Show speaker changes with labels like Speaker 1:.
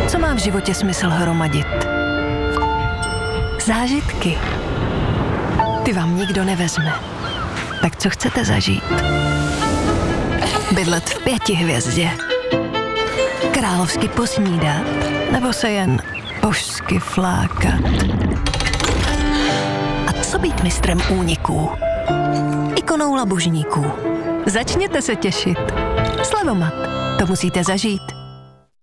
Speaker 1: Co má v životě smysl hromadit? Zážitky. Ty vám nikdo nevezme. Tak co chcete zažít? Bydlet v 5 hvězdě? Královsky posnídat? Nebo se jen božsky flákat? A co být mistrem úniků? Ikonou labužníků. Začněte se těšit. Slevomat. To musíte zažít.